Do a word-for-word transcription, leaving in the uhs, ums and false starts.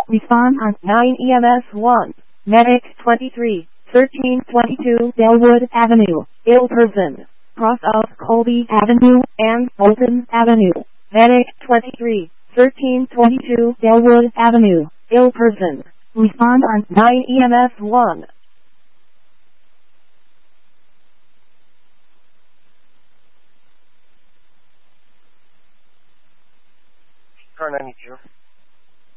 Respond on nine E M S one. Medic twenty-three, thirteen twenty-two Delwood Avenue, ill person. Cross of Colby Avenue and Bolton Avenue. Medic twenty-three, thirteen twenty-two Delwood Avenue, ill person. Respond on nine E M S one. Car ninety-two.